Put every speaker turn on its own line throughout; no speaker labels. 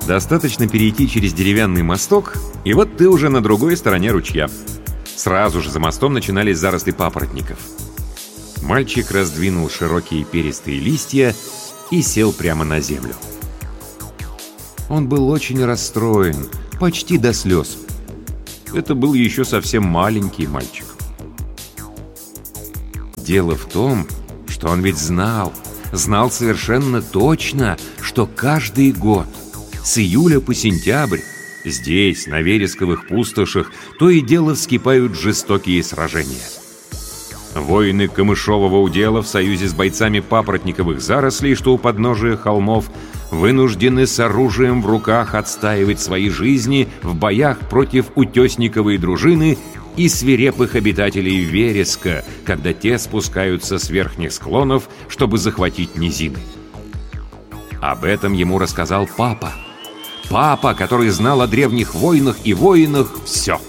Достаточно перейти через деревянный мосток, и вот ты уже на другой стороне ручья. Сразу же за мостом начинались заросли папоротников. Мальчик раздвинул широкие перистые листья и сел прямо на землю. Он был очень расстроен, почти до слез. Это был еще совсем маленький мальчик. Дело в том, что он ведь знал совершенно точно, что каждый год, с июля по сентябрь, здесь, на вересковых пустошах, то и дело вскипают жестокие сражения. Воины камышового удела в союзе с бойцами папоротниковых зарослей, что у подножия холмов, вынуждены с оружием в руках отстаивать свои жизни в боях против утесниковой дружины и свирепых обитателей вереска, когда те спускаются с верхних склонов, чтобы захватить низины. Об этом ему рассказал папа. Папа, который знал о древних войнах и воинах все.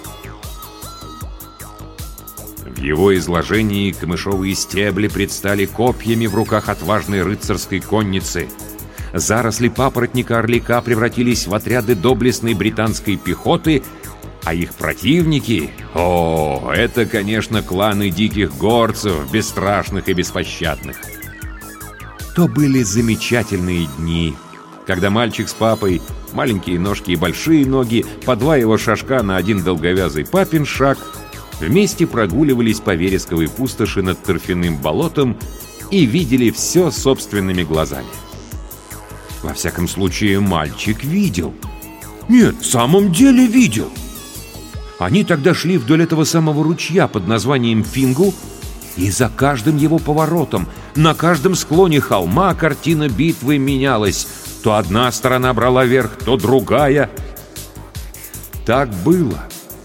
В его изложении камышовые стебли предстали копьями в руках отважной рыцарской конницы. Заросли папоротника-орлика превратились в отряды доблестной британской пехоты, а их противники... это, конечно, кланы диких горцев, бесстрашных и беспощадных. То были замечательные дни, когда мальчик с папой, маленькие ножки и большие ноги, по два его шажка на один долговязый папин шаг, вместе прогуливались по вересковой пустоши над торфяным болотом и видели все собственными глазами. Во всяком случае, мальчик видел. Нет, в самом деле видел. Они тогда шли вдоль этого самого ручья под названием Фингу, и за каждым его поворотом, на каждом склоне холма картина битвы менялась. То одна сторона брала верх, то другая. Так было.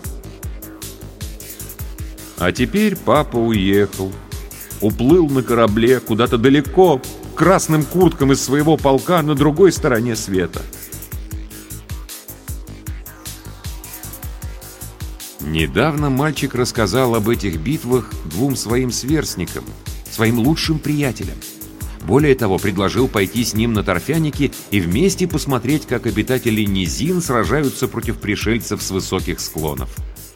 А теперь папа уехал. Уплыл на корабле куда-то далеко, к красным курткам из своего полка на другой стороне света. Недавно мальчик рассказал об этих битвах двум своим сверстникам, своим лучшим приятелям. Более того, предложил пойти с ним на торфяники и вместе посмотреть, как обитатели низин сражаются против пришельцев с высоких склонов.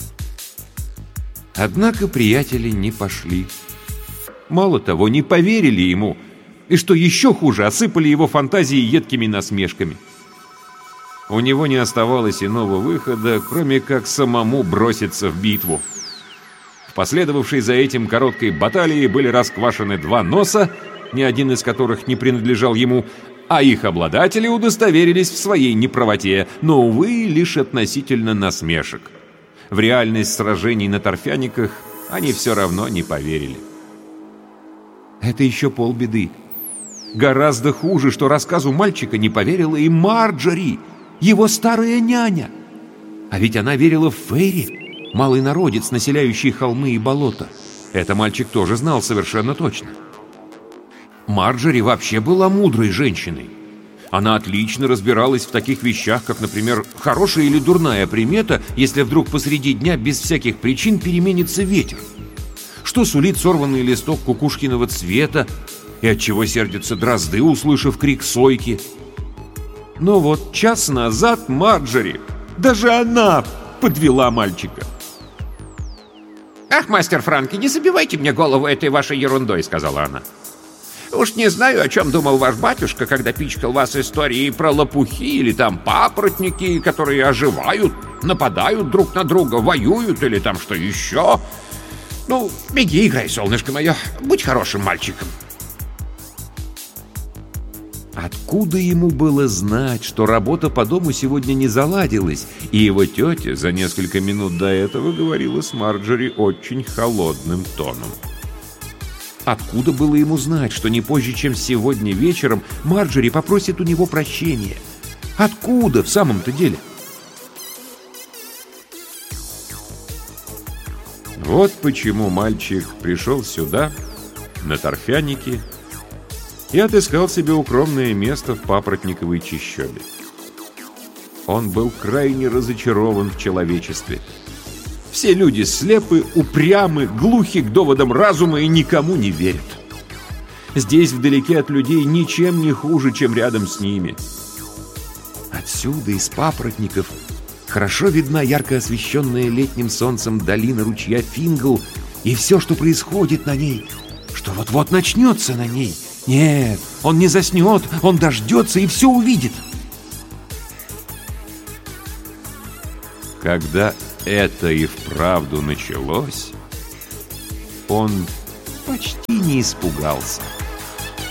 Однако приятели не пошли. Мало того, не поверили ему, и, что еще хуже, осыпали его фантазии едкими насмешками. У него не оставалось иного выхода, кроме как самому броситься в битву. В последовавшей за этим короткой баталии были расквашены два носа, ни один из которых не принадлежал ему, а их обладатели удостоверились в своей неправоте, но, увы, лишь относительно насмешек. В реальность сражений на торфяниках они все равно не поверили. Это еще полбеды. Гораздо хуже, что рассказу мальчика не поверила и Марджори, его старая няня. А ведь она верила в фейри, малый народец, населяющий холмы и болота. Это мальчик тоже знал совершенно точно. Марджори вообще была мудрой женщиной. Она отлично разбиралась в таких вещах, как, например, хорошая или дурная примета, если вдруг посреди дня без всяких причин переменится ветер. Что сулит сорванный листок кукушкиного цвета, и отчего сердятся дрозды, услышав крик сойки. Но вот час назад Марджори, даже она подвела мальчика.
«Ах, мастер Франки, не забивайте мне голову этой вашей ерундой», — сказала она. «Уж не знаю, о чем думал ваш батюшка, когда пичкал вас историей про лопухи или там папоротники, которые оживают, нападают друг на друга, воюют или там что еще. Ну, беги, играй, солнышко мое, будь хорошим мальчиком».
Откуда ему было знать, что работа по дому сегодня не заладилась, и его тетя за несколько минут до этого говорила с Марджори очень холодным тоном? Откуда было ему знать, что не позже, чем сегодня вечером, Марджори попросит у него прощения? Откуда в самом-то деле? Вот почему мальчик пришел сюда, на торфяники, и отыскал себе укромное место в папоротниковой чащобе. Он был крайне разочарован в человечестве. Все люди слепы, упрямы, глухи к доводам разума и никому не верят. Здесь, вдалеке от людей, ничем не хуже, чем рядом с ними. А Отсюда, из папоротников, хорошо видна ярко освещенная летним солнцем долина ручья Фингл и все, что происходит на ней, что вот-вот начнется на ней. Нет, он не заснет, он дождется и все увидит. Когда это и вправду началось, он почти не испугался.